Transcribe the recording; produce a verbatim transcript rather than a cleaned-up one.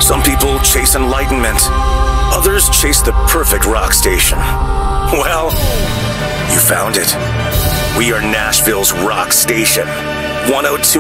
Some people chase enlightenment. Others chase the perfect rock station. Well, you found it. We are Nashville's rock station. one oh two